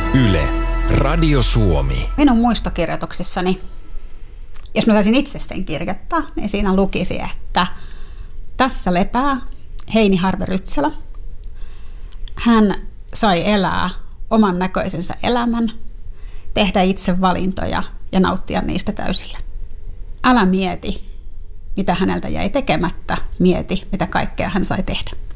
Yle, Radio Suomi. Minun muistokirjoituksissani, jos mä saisin itse sen kirjoittaa, niin siinä lukisi, että tässä lepää Heini Harve-Rytsälä. Hän sai elää oman näköisensä elämän, tehdä itse valintoja ja nauttia niistä täysillä. Älä mieti, mitä häneltä jäi tekemättä, mieti, mitä kaikkea hän sai tehdä.